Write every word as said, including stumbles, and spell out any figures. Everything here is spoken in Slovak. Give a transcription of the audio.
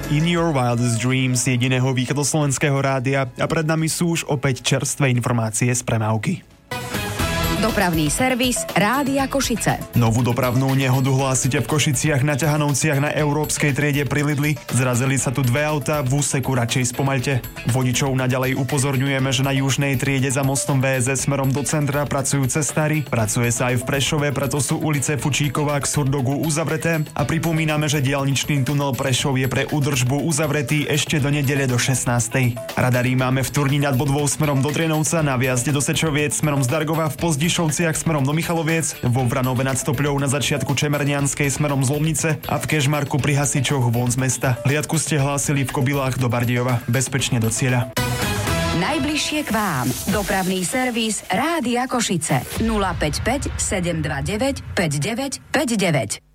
In Your Wildest Dreams jediného východoslovenského rádia a pred nami sú už opäť čerstvé informácie z premávky. Dopravný servis Rádia Košice. Novú dopravnú nehodu hlásite v Košiciach na Ťahanovciach na európskej triede pri Lidli. Zrazili sa tu dve autá, v úseku radšej spomaľte. Vodičov naďalej upozorňujeme, že na južnej triede za mostom vé es es smerom do centra pracujú cestári. Pracuje sa aj v Prešove, preto sú ulice Fučíková k Surdogu uzavreté a pripomíname, že diaľničný tunel Prešov je pre údržbu uzavretý ešte do nedele do šestnástej. Radary máme v Turni nad Bodvou smerom do Drenovca, na viazde do Sečoviec smerom z Dargova, v Pozdišovciach smerom do Michaloviec, vo Vranove nad Stopľou na začiatku Čemernianskej smerom z Lomnice a v Kežmarku pri Hasičoch von z mesta. Hliadku ste hlásili v Kobylách do Bardejova. Bezpečne do cieľa. Najbližšie k vám. Dopravný servis Rádia Košice. nula päť päť sedem dva deväť päť deväť päť deväť.